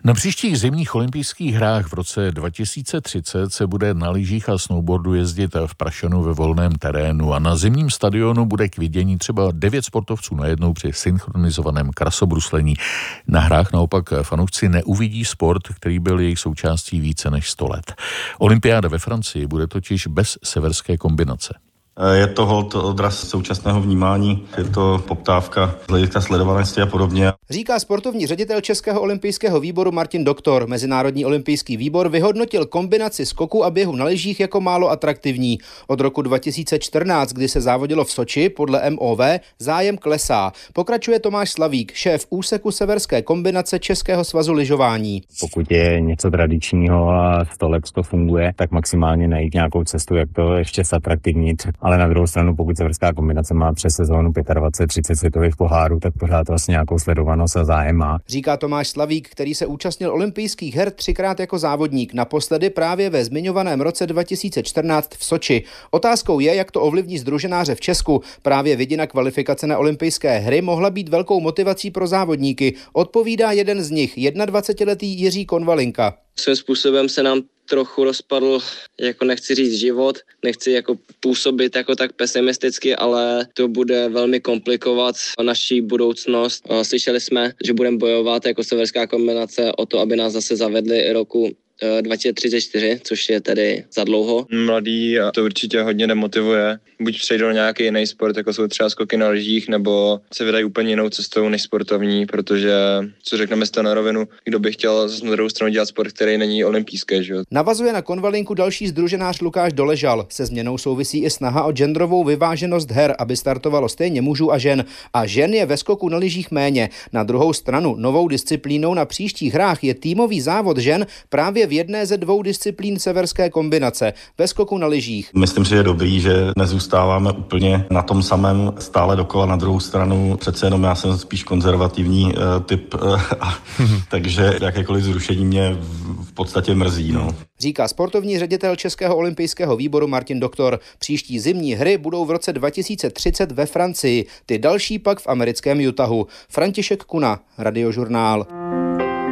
Na příštích zimních olympijských hrách v roce 2030 se bude na lyžích a snowboardu jezdit v Prašanu ve volném terénu a na zimním stadionu bude k vidění třeba 9 sportovců najednou při synchronizovaném krasobruslení. Na hrách naopak fanoušci neuvidí sport, který byl jejich součástí více než 100 let. Olympiáda ve Francii bude totiž bez severské kombinace. Je to holt odraz současného vnímání, je to poptávka z hlediska sledovanosti a podobně. Říká sportovní ředitel Českého olympijského výboru Martin Doktor. Mezinárodní olympijský výbor vyhodnotil kombinaci skoku a běhu na lyžích jako málo atraktivní. Od roku 2014, kdy se závodilo v Soči, podle MOV zájem klesá. Pokračuje Tomáš Slavík, šéf úseku severské kombinace Českého svazu lyžování. Pokud je něco tradičního a 100 let to funguje, tak maximálně najít nějakou cestu, jak to ještě zatraktivnit. Ale na druhou stranu, pokud severská kombinace má přes sezónu 25-30 světových pohárů, tak pořád vlastně nějakou sledovanost a zájem má. Říká Tomáš Slavík, který se účastnil olympijských her 3krát jako závodník, naposledy právě ve zmiňovaném roce 2014 v Soči. Otázkou je, jak to ovlivní sdruženáře v Česku. Právě vidina kvalifikace na olympijské hry mohla být velkou motivací pro závodníky. Odpovídá jeden z nich, 21letý Jiří Konvalinka. Svým způsobem se nám trochu rozpadl, jako nechci říct život, nechci jako působit jako tak pesimisticky, ale to bude velmi komplikovat naši budoucnost. Slyšeli jsme, že budeme bojovat jako severská kombinace o to, aby nás zase zavedli roku 2034, což je tedy za dlouho. Mladý to určitě hodně demotivuje. Buď přejdou na nějaký jiný sport, jako jsou třeba skoky na lyžích, nebo se vydají úplně jinou cestou než sportovní, protože, co řekneme si to na rovinu, kdo by chtěl zase na druhou stranu dělat sport, který není olympijský, že jo. Navazuje na Konvalinku další sdruženář Lukáš Doležal. Se změnou souvisí i snaha o genderovou vyváženost her, aby startovalo stejně mužů a žen. A žen je ve skoku na lyžích méně. Na druhou stranu novou disciplínou na příštích hrách je týmový závod žen právě v jedné ze 2 disciplín severské kombinace, ve skoku na lyžích. Myslím si, že je dobrý, že nezůstáváme úplně na tom samém stále dokola. Na druhou stranu přece jenom já jsem spíš konzervativní typ, takže jakékoliv zrušení mě v podstatě mrzí. No. Říká sportovní ředitel Českého olympijského výboru Martin Doktor. Příští zimní hry budou v roce 2030 ve Francii, ty další pak v americkém Utahu. František Kuna, Radiožurnál.